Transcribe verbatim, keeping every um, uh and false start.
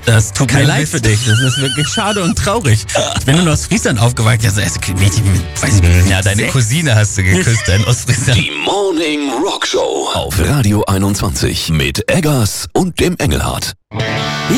Das tut mir leid für dich. Das ist wirklich schade und traurig. Ich bin in Ostfriesland aufgewachsen. Also, also Mädchen mit, weiß ich nicht. Ja, deine Cousine hast du geküsst in Ostfriesland. Die Morning Rock Show auf Radio einundzwanzig mit Eggers und dem Engelhardt.